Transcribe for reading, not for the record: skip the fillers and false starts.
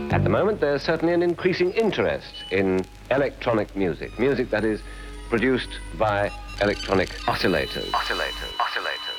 At the moment, there's certainly an increasing interest in electronic music, music that is produced by electronic oscillators. Oscillators.